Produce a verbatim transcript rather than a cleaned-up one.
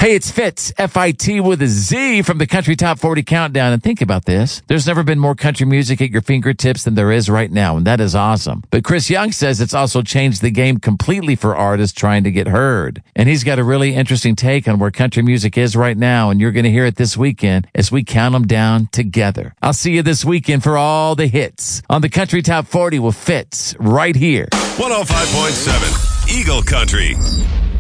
Hey, it's Fitz, F I T with a Z from the Country Top forty Countdown. And think about this. There's never been more country music at your fingertips than there is right now, and that is awesome. But Chris Young says it's also changed the game completely for artists trying to get heard. And he's got a really interesting take on where country music is right now, and you're going to hear it this weekend as we count them down together. I'll see you this weekend for all the hits on the Country Top forty with Fitz right here. one oh five point seven Eagle Country.